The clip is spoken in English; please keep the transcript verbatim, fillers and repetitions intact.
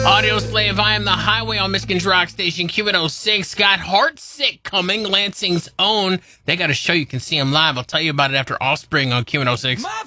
Audio Slave, I am the highway on Michigan's rock station, Q one oh six. Got Heartsick coming, Lansing's own. They got a show, you can see them live. I'll tell you about it after Offspring on Q one oh six. My